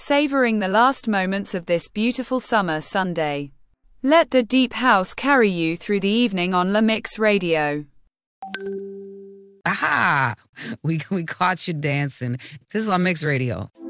savoring the last moments of this beautiful summer Sunday. Let the deep house carry you through the evening on La Mix Radio. Aha! We caught you dancing. This is La Mix Radio.